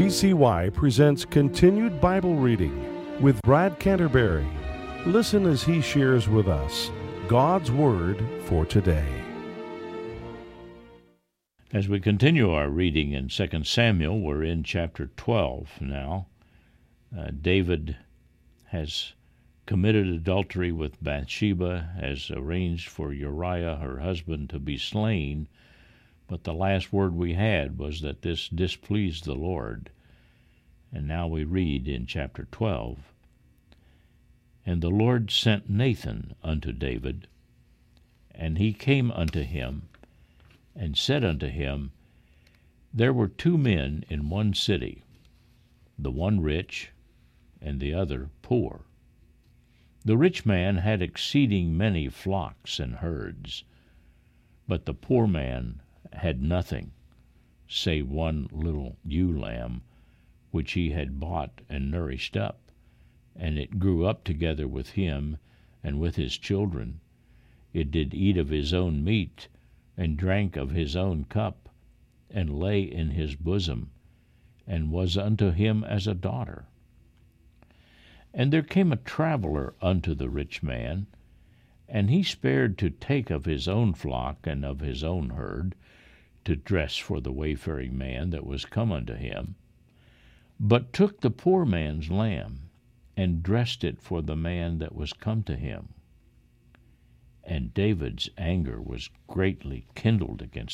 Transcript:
VCY presents Continued Bible Reading with Brad Canterbury. Listen as he shares with us God's Word for today. As we continue our reading in 2 Samuel, we're in chapter 12 now. David has committed adultery with Bathsheba, has arranged for Uriah, her husband, to be slain, but the last word we had was that this displeased the Lord. And now we read in chapter 12, "And the Lord sent Nathan unto David, and he came unto him, and said unto him, There were two men in one city, the one rich, and the other poor. The rich man had exceeding many flocks and herds, but the poor man had nothing, save one little ewe lamb, which he had bought and nourished up, and it grew up together with him and with his children. It did eat of his own meat, and drank of his own cup, and lay in his bosom, and was unto him as a daughter. And there came a traveler unto the rich man, and he spared to take of his own flock and of his own herd, to dress for the wayfaring man that was come unto him, but took the poor man's lamb, and dressed it for the man that was come to him. And David's anger was greatly kindled against